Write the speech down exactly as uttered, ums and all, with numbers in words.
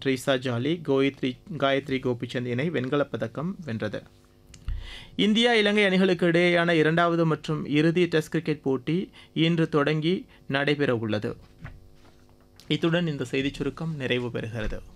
Treesa jolly கோயத்ரி Gayatri Gopichand இணை வெண்கலப் பதக்கம் வென்றது. இந்தியா இலங்கை அணிகளுக்கு இடையேயான இரண்டாவது மற்றும் இறுதி டெஸ்ட் கிரிக்கெட் போட்டி இன்று தொடங்கி நடைபெறவுள்ளது. இத்துடன் இந்த செய்திச் சுருக்கம் நிறைவு பெறுகிறது.